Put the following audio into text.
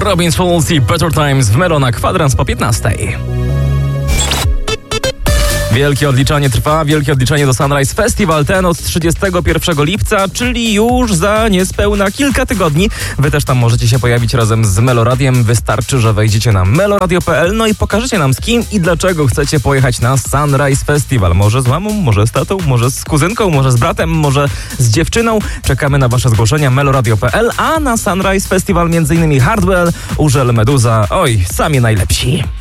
Robin Schulz i Better Times w Melo na kwadrans po 15. Wielkie odliczanie trwa, wielkie odliczanie do Sunrise Festival, ten od 31 lipca, czyli już za niespełna kilka tygodni. Wy też tam możecie się pojawić razem z Meloradiem. Wystarczy, że wejdziecie na meloradio.pl, no i pokażecie nam, z kim i dlaczego chcecie pojechać na Sunrise Festival. Może z mamą, może z tatą, może z kuzynką, może z bratem, może z dziewczyną. Czekamy na wasze zgłoszenia meloradio.pl, a na Sunrise Festival m.in. Hardwell, Urzel, Meduza, oj, sami najlepsi.